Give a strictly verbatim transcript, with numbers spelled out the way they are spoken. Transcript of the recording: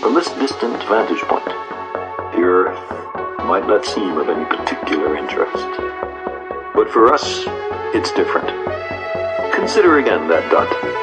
From this distant vantage point, the Earth might not seem of any particular interest. But for us, it's different. Consider again that dot.